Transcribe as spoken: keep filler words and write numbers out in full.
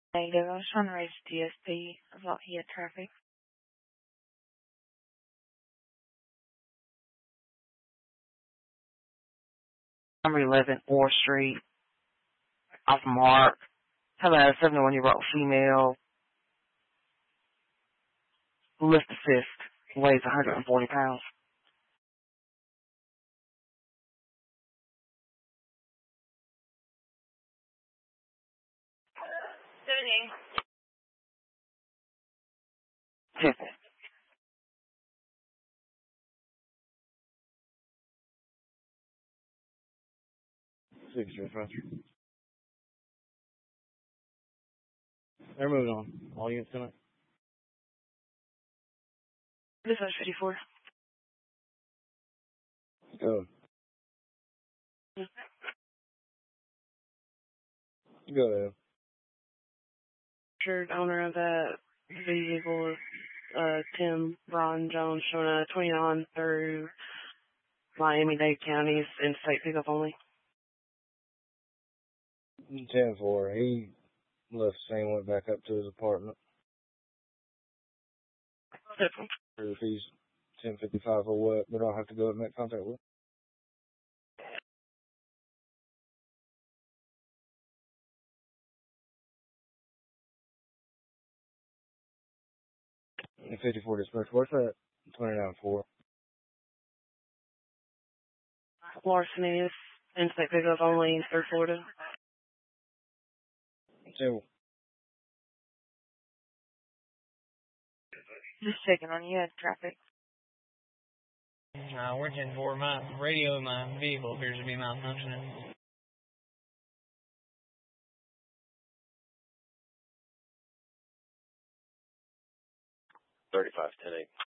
Negative. I was trying to raise D S P. I thought he had traffic. Number eleven, Orr Street, off Mark. Hello, seventy-one year old female. Lift assist. Weighs one hundred forty pounds. seventeen. Tiffin. Six years, Roger. They're moving on. All units tonight. This is fifty-four. Go. Go ahead. Sure, owner of that vehicle, uh, Tim Ron Jones, showing a twenty-nine through Miami-Dade counties in state pickup only. ten four. He left the scene, went back up to his apartment. If he's ten fifty-five or what, but I'll have to go and make contact with him. fifty-four dispatch. What's that? twenty-nine four. Larceny is in state pickup only in third Florida. So, Just checking on you. You had traffic. Uh, we're ten four. My radio in my vehicle appears to be malfunctioning. thirty-five ten eight.